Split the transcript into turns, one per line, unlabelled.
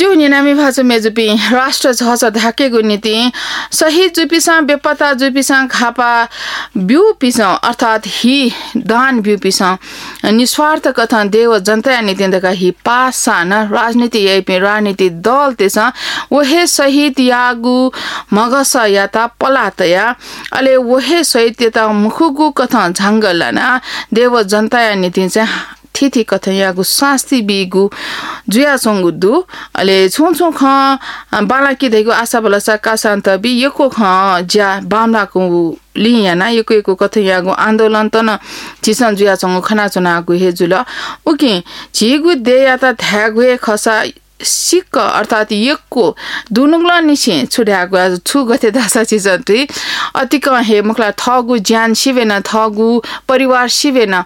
जो निनामी भाषा मेजुपी राष्ट्र छ धाकेको नीति सही जुपिसा बेपता जुपिसा खापा बिउ पिसा अर्थात ही दान बिउ पिसा निस्वार्थ कथन देव जनता नीतिका ही पासान राजनीति यही राजनीति दल तेसा वहे सहित यागु मगस याता पलातया अले वहे सहित यता मुखुगु कथन झांगलना देव जनता नीति चाहिँ थिथि कथन यागु शास्ति बिगु जुया संगुदु अले छोछो ख बालाकी देगु आशा बलसा कासान्त बि यको ख ज्या बामलाको लियाना यको कथन यागु आन्दोलन त न चिसन जुया संगु खना चुनागु हेजुल उके छिगु देयाता थ्यागुए खसा सिक्क अर्थात यक्को दुनुगला निसे छुड्यागु आज छु गते दासा चिजन्ति अतिक हे मुखला थगु ज्यान शिवेन थगु परिवार शिवेन